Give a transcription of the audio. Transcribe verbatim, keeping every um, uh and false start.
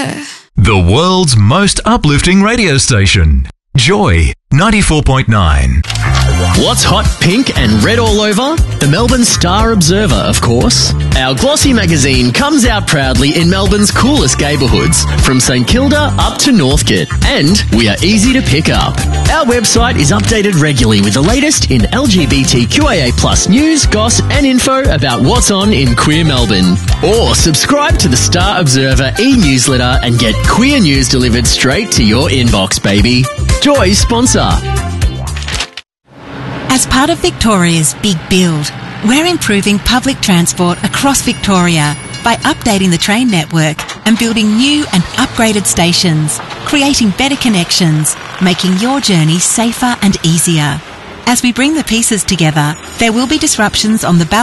The world's most uplifting radio station. Joy ninety-four point nine. What's hot, pink and red all over? The Melbourne Star Observer, of course. Our glossy magazine comes out proudly in Melbourne's coolest neighbourhoods, from St Kilda up to Northcote. And we are easy to pick up. Our website is updated regularly with the latest in L G B T Q I A plus news, goss and info about what's on in queer Melbourne. Or subscribe to the Star Observer e-newsletter and get queer news delivered straight to your inbox, baby. Joy sponsor. As part of Victoria's Big Build, we're improving public transport across Victoria by updating the train network and building new and upgraded stations, creating better connections, making your journey safer and easier. As we bring the pieces together, there will be disruptions on the balance